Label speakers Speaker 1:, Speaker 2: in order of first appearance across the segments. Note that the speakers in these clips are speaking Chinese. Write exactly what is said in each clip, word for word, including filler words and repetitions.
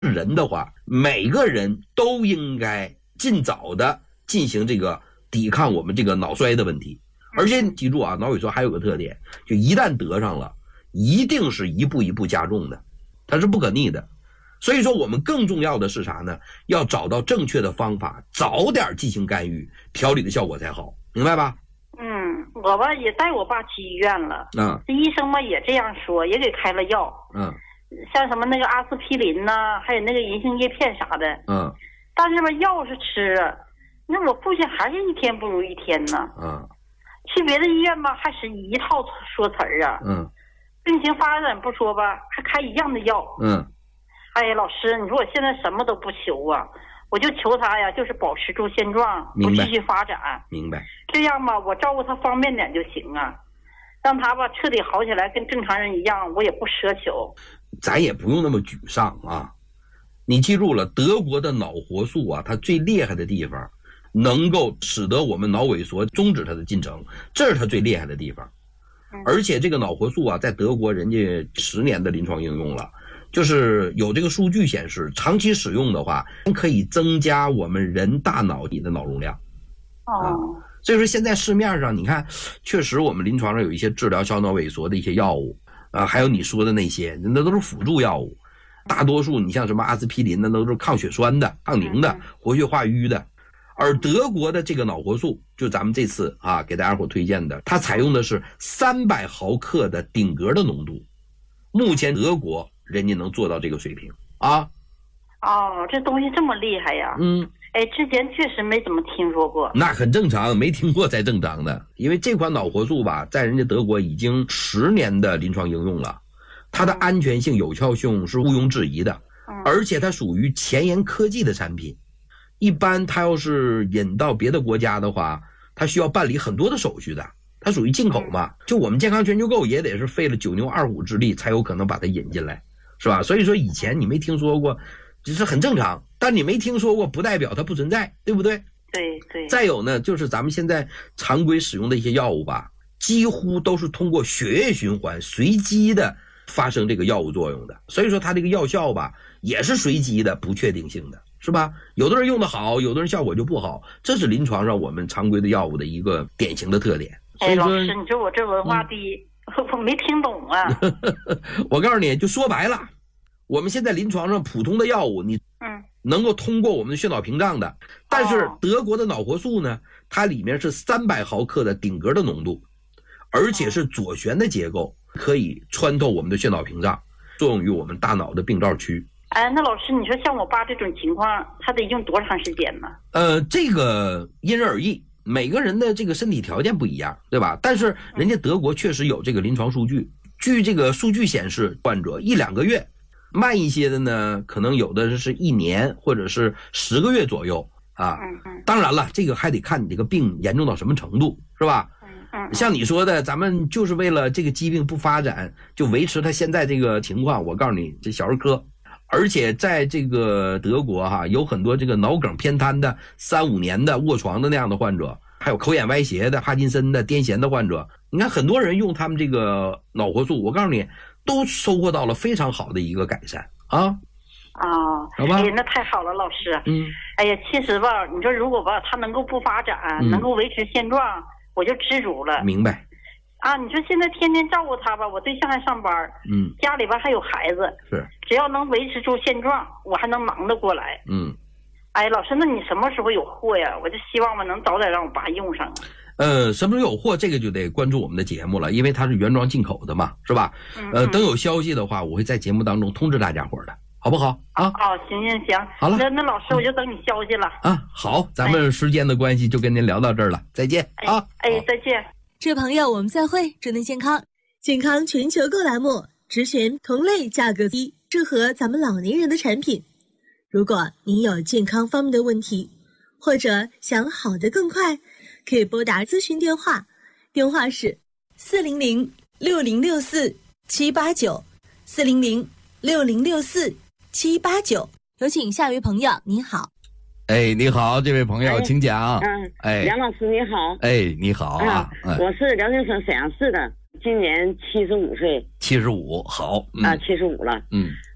Speaker 1: 人的话，每个人都应该尽早的进行这个抵抗我们这个脑衰的问题。而且你记住啊，脑萎缩还有个特点，就一旦得上了，一定是一步一步加重的，它是不可逆的。所以说我们更重要的是啥呢？要找到正确的方法，早点进行干预，调理的效果才好，明白吧？
Speaker 2: 嗯，我吧也带我爸去医院了，
Speaker 1: 嗯，
Speaker 2: 这医生吧也这样说，也给开了药，
Speaker 1: 嗯，
Speaker 2: 像什么那个阿司匹林呐、还有那个银杏叶片啥的，
Speaker 1: 嗯，
Speaker 2: 但是吧药是吃啊，那我父亲还是一天不如一天呢，
Speaker 1: 嗯，
Speaker 2: 去别的医院吧还是一套说辞儿啊，
Speaker 1: 嗯，
Speaker 2: 病情发展不说吧，还开一样的药，
Speaker 1: 嗯。
Speaker 2: 哎呀，老师，你说我现在什么都不求啊，我就求他呀，就是保持住现状，不继续发展。
Speaker 1: 明白。
Speaker 2: 这样吧，我照顾他方便点就行啊，让他吧彻底好起来，跟正常人一样，我也不奢求。
Speaker 1: 咱也不用那么沮丧啊！你记住了，德国的脑活素啊，它最厉害的地方，能够使得我们脑萎缩终止它的进程，这是它最厉害的地方。而且这个脑活素啊，在德国人家十年的临床应用了。就是有这个数据显示，长期使用的话，可以增加我们人大脑里的脑容量。
Speaker 2: 哦、
Speaker 1: 啊，所以说现在市面上你看，确实我们临床上有一些治疗小脑萎缩的一些药物啊，还有你说的那些，那都是辅助药物。大多数你像什么阿司匹林的，那都是抗血栓的、抗凝的、活血化瘀的。而德国的这个脑活素，就咱们这次啊给大家伙推荐的，它采用的是三百毫克的顶格的浓度。目前德国人家能做到这个水平啊！
Speaker 2: 哦，这东西这么厉害呀！
Speaker 1: 嗯，
Speaker 2: 哎，之前确实没怎么听说过。
Speaker 1: 那很正常，没听过才正常的。因为这款脑活素吧，在人家德国已经十年的临床应用了，它的安全性、有效性是毋庸置疑的，而且它属于前沿科技的产品。一般它要是引到别的国家的话，它需要办理很多的手续的。它属于进口嘛，就我们健康全球购也得是费了九牛二虎之力才有可能把它引进来，是吧？所以说以前你没听说过，这是很正常，但你没听说过不代表它不存在，对不对？
Speaker 2: 对对。
Speaker 1: 再有呢，就是咱们现在常规使用的一些药物吧，几乎都是通过血液循环随机的发生这个药物作用的，所以说它这个药效吧也是随机的、不确定性的，是吧？有的人用的好，有的人效果就不好，这是临床上我们常规的药物的一个典型的特点。
Speaker 2: 哎，老师，你说我这文化低，嗯、我没听懂啊。
Speaker 1: 我告诉你，就说白了，我们现在临床上普通的药物，你嗯能够通过我们的血脑屏障的，但是德国的脑活素呢，它里面是三百毫克的顶格的浓度，而且是左旋的结构，可以穿透我们的血脑屏障，作用于我们大脑的病灶区。
Speaker 2: 哎，那老师，你说像我爸这种情况，他得用多长时间呢？
Speaker 1: 呃，这个因人而异。每个人的这个身体条件不一样，对吧？但是人家德国确实有这个临床数据，据这个数据显示，患者一两个月，慢一些的呢，可能有的是一年或者是十个月左右啊。当然了，这个还得看你这个病严重到什么程度，是吧？像你说的，咱们就是为了这个疾病不发展，就维持它现在这个情况。我告诉你，这小儿科。而且在这个德国哈、啊，有很多这个脑梗偏瘫的三五年的卧床的那样的患者，还有口眼歪斜的、帕金森的、癫痫的患者。你看很多人用他们这个脑活素，我告诉你，都收获到了非常好的一个改善啊。
Speaker 2: 哦，
Speaker 1: 好吧，
Speaker 2: 哎，那太好了，老师。
Speaker 1: 嗯，
Speaker 2: 哎呀，其实吧，你说如果吧，他能够不发展，嗯、能够维持现状，我就知足了。
Speaker 1: 明白。
Speaker 2: 啊，你说现在天天照顾他吧，我对象还上班，嗯，家里边还有孩子，
Speaker 1: 是，
Speaker 2: 只要能维持住现状，我还能忙得过来，
Speaker 1: 嗯。
Speaker 2: 哎，老师，那你什么时候有货呀？我就希望我能早点让我爸用上。
Speaker 1: 呃，什么时候有货，这个就得关注我们的节目了，因为它是原装进口的嘛，是吧？嗯、呃，等有消息的话，我会在节目当中通知大家伙的，好不好？啊，
Speaker 2: 哦，行行行，
Speaker 1: 好了，
Speaker 2: 那那老师我就等你消息了。
Speaker 1: 啊，好，咱们时间的关系就跟您聊到这儿了，再见啊！
Speaker 2: 哎，哎再见。
Speaker 3: 这朋友，我们再会，祝您健康。健康全球购栏目只选同类价格低、适合咱们老年人的产品。如果您有健康方面的问题，或者想好得更快，可以拨打咨询电话，电话是四零零六零六四七八九，四零零六零六四七八九。有请下一位朋友，您好。
Speaker 1: 哎，你好，这位朋友，哎、请讲。
Speaker 4: 嗯，哎，梁老师你好。
Speaker 1: 哎，你好啊。
Speaker 4: 嗯、我是辽宁省沈阳市的，今年七十五岁。
Speaker 1: 七十五，好。
Speaker 4: 嗯、啊，七十五了。
Speaker 1: 嗯。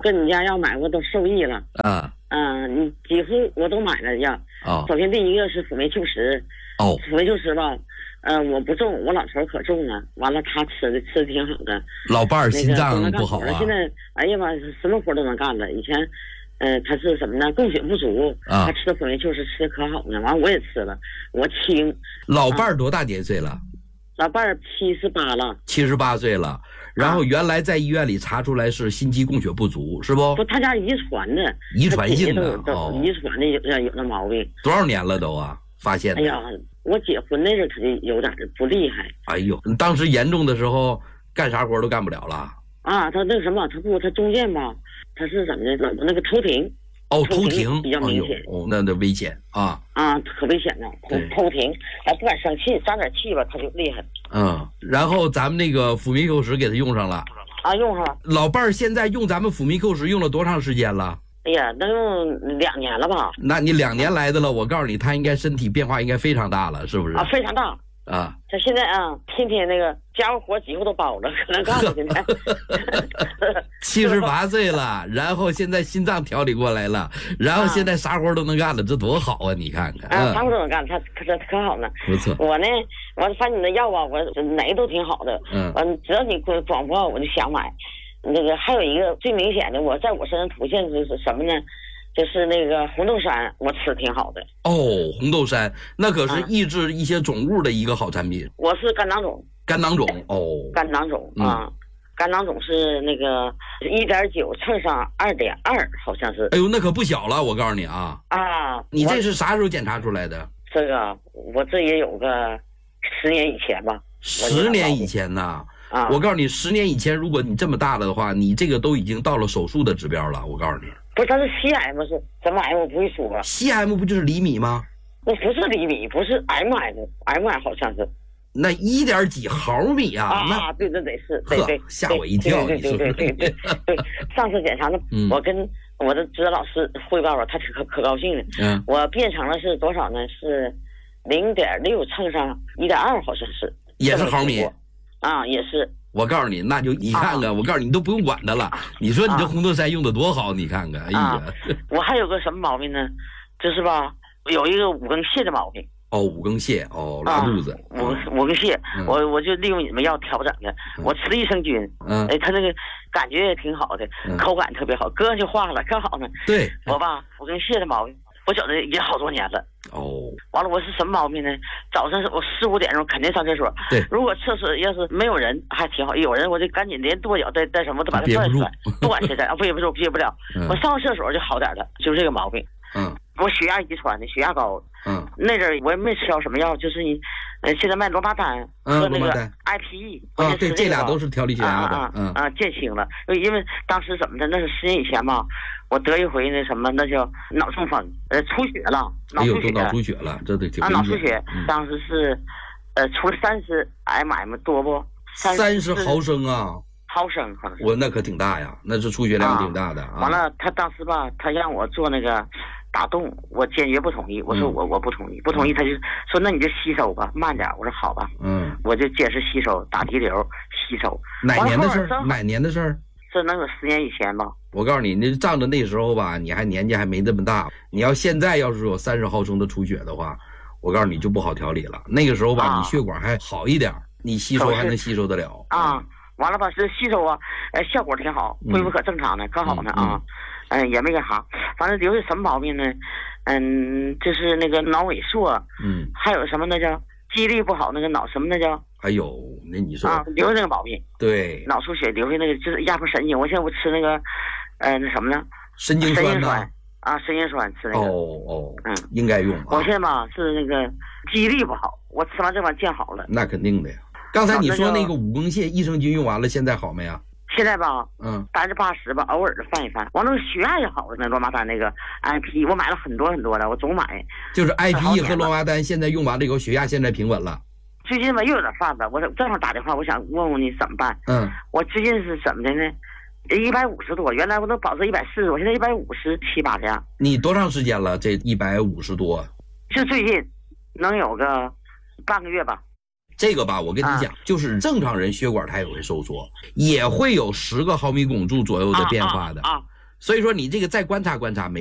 Speaker 4: 跟你家药买，我都受益了。
Speaker 1: 啊，
Speaker 4: 嗯、呃，你几乎我都买了药。
Speaker 1: 哦，
Speaker 4: 首先第一个是辅酶 Q 十。
Speaker 1: 哦，
Speaker 4: 辅酶 Q 十吧，呃，我不重，我老头可重了。完了，他吃的吃的挺好的。
Speaker 1: 老伴儿心脏不好啊。
Speaker 4: 现在，哎呀妈，什么活都能干了。以前，呃，他是什么呢？供血不足啊，他吃的辅酶 Q 十吃的可好呢。完了，我也吃了，我轻。
Speaker 1: 老伴儿多大年岁了？啊、
Speaker 4: 老伴儿七十八了。
Speaker 1: 七十八岁了。然后原来在医院里查出来是心肌供血不足，是不？
Speaker 4: 不，他家遗传的，
Speaker 1: 遗传性的，
Speaker 4: 哦，遗传的有有那毛病。
Speaker 1: 多少年了都啊？发现的？
Speaker 4: 哎呀，我结婚那阵他就有点不厉害。
Speaker 1: 哎呦，当时严重的时候干啥活都干不了了。
Speaker 4: 啊，他那个什么，他不，他中间吧，他是怎么的？那个头停。
Speaker 1: 哦，头停
Speaker 4: 比较明显。
Speaker 1: 哦，那那危险啊！
Speaker 4: 啊，可危险了，头停，还不敢生气，长点气吧，他就厉害。
Speaker 1: 嗯，然后咱们那个辅酶 Q 十给他用上了。
Speaker 4: 啊，用上了。
Speaker 1: 老伴儿现在用咱们辅酶 Q 十用了多长时间了？
Speaker 4: 哎呀，能用两年了吧？
Speaker 1: 那你两年来的了，我告诉你，他应该身体变化应该非常大了，是不是？
Speaker 4: 啊，非常大。
Speaker 1: 啊，
Speaker 4: 他现在啊，天天那个家务活几乎都包了，可能干了现在。
Speaker 1: 七十八岁了，然后现在心脏调理过来了，然后现在啥活都能干了，这多好啊！你看看，
Speaker 4: 啊，啥活都能干，他可可可好呢。
Speaker 1: 不错。
Speaker 4: 我呢，我反正你的药啊，我哪个都挺好的。
Speaker 1: 嗯。
Speaker 4: 嗯，只要你广播，我就想买。那个还有一个最明显的，我在我身上出现的是什么呢？就是那个红豆杉，我吃挺好的。
Speaker 1: 哦，红豆杉那可是抑制一些肿物的一个好产品。
Speaker 4: 啊、我是肝囊肿。
Speaker 1: 肝囊肿哦。
Speaker 4: 肝囊肿啊，嗯、肝囊肿是那个一点九乘上二点二，好像是。
Speaker 1: 哎呦，那可不小了，我告诉你啊。
Speaker 4: 啊。
Speaker 1: 你这是啥时候检查出来的？
Speaker 4: 这个我这也有个十年以前吧。
Speaker 1: 十年以前呢？
Speaker 4: 啊。
Speaker 1: 我告诉你，十年以前，如果你这么大了的话，你这个都已经到了手术的指标了。我告诉你。
Speaker 4: 不是，它是 C M 是什么 M 我不会说。
Speaker 1: C M 不就是厘米吗？
Speaker 4: 那不是厘米，不是 M M，M M 好像是。
Speaker 1: 那一点几毫米啊？
Speaker 4: 啊，
Speaker 1: 那
Speaker 4: 对对对，是，对对，
Speaker 1: 吓我一跳！
Speaker 4: 对对对对对对对。上次检查呢，
Speaker 1: 嗯、
Speaker 4: 我跟我的指导老师汇报了，他可可高兴了。
Speaker 1: 嗯。
Speaker 4: 我变成了是多少呢？是零点六乘上一点二，好像是。
Speaker 1: 也是毫米。
Speaker 4: 啊，也是。
Speaker 1: 我告诉你，那就你看看，啊、我告诉你，你都不用管它了。你说你这红豆杉用的多好，你看看，哎呀！
Speaker 4: 啊、我还有个什么毛病呢？就是吧，有一个五更泻的毛病。
Speaker 1: 哦，五更泻，哦，拉肚子。
Speaker 4: 五、啊、五更泻，嗯、我我就利用你们药调整的。嗯、我吃了益生菌，
Speaker 1: 嗯，
Speaker 4: 哎，它那个感觉也挺好的，嗯、口感特别好，哥就化了，可好呢。
Speaker 1: 对，
Speaker 4: 我吧，五更泻的毛病，我觉得也好多年了。
Speaker 1: 哦，
Speaker 4: 完了，我是什么毛病呢？早上我四五点钟肯定上厕所。
Speaker 1: 对，
Speaker 4: 如果厕所要是没有人，还挺好；有人，我就赶紧连跺脚带带什么都把它拽出来，不管谁在啊，憋不住，憋不了。
Speaker 1: 嗯、
Speaker 4: 我上厕所就好点了，就是这个毛病。
Speaker 1: 嗯，
Speaker 4: 我血压遗传的，血压高。
Speaker 1: 嗯，
Speaker 4: 那阵我也没吃着什么药，就是你，呃，现在卖罗巴丹和那个 I P E。
Speaker 1: 啊，对，这俩都是调理血压的。
Speaker 4: 啊啊啊！减轻了，因为当时怎么的？那是十年以前吧。我得一回那什么，那叫脑中风，呃，出血了，脑出血，
Speaker 1: 脑出血了，这得挺
Speaker 4: 啊，脑出血，嗯、当时是，呃，出了三十 mm 多不？
Speaker 1: 三十毫升啊，
Speaker 4: 毫升好像是。
Speaker 1: 我那可挺大呀，那是出血量挺大的。啊
Speaker 4: 啊、完了，他当时吧，他让我做那个打洞，我坚决不同意，我说我、嗯、我不同意，不同意，他就说那你就吸收吧，慢点。我说好吧，
Speaker 1: 嗯，
Speaker 4: 我就坚持吸收，打滴流吸收。
Speaker 1: 哪年的事儿？哪年的事儿？
Speaker 4: 这能有十年以前吧？
Speaker 1: 我告诉你，那仗着那时候吧，你还年纪还没这么大。你要现在要是有三十毫升的出血的话，我告诉你就不好调理了。那个时候吧，
Speaker 4: 啊、
Speaker 1: 你血管还好一点，你吸收还能吸收得了。
Speaker 4: 啊，完了吧，这吸收啊，呃，效果挺好，恢复可正常呢，可好呢啊，嗯、呃，也没干啥。反正留下什么毛病呢？嗯，就是那个脑萎缩，
Speaker 1: 嗯，
Speaker 4: 还有什么那叫记忆力不好，那个脑什么那叫。
Speaker 1: 还有，那你说
Speaker 4: 啊，留下那个毛病，
Speaker 1: 对，
Speaker 4: 脑出血留下那个就是压迫神经。我现在不吃那个，呃，那什么呢？
Speaker 1: 神经酸呢？
Speaker 4: 啊，神经酸吃那个。
Speaker 1: 哦哦，
Speaker 4: 嗯，
Speaker 1: 应该用、啊。
Speaker 4: 我现在吧是那个记忆力不好，我吃完这玩意见好了。
Speaker 1: 那肯定的呀。刚才你说那个五更泻益生菌用完了，现在好没啊？
Speaker 4: 现在吧，
Speaker 1: 嗯，
Speaker 4: 百分之八十吧，偶尔的翻一翻。完了，血压也好了。那罗马丹那个 I P， 我买了很多很多的，我总买。
Speaker 1: 就是 I P E 和罗马丹现在用完了以后，血压现在平稳了。
Speaker 4: 最近吧又有点犯了，我正好打电话，我想问问你怎么办。
Speaker 1: 嗯，
Speaker 4: 我最近是怎么的呢？一百五十多，原来我都保持一百四十，我现在一百五十七八这样。
Speaker 1: 你多长时间了？这一百五十多？
Speaker 4: 就最近，能有个半个月吧。
Speaker 1: 这个吧，我跟你讲，啊、就是正常人血管它也会收缩，也会有十个毫米汞柱左右的变化的。
Speaker 4: 啊啊啊
Speaker 1: 所以说你这个再观察观察没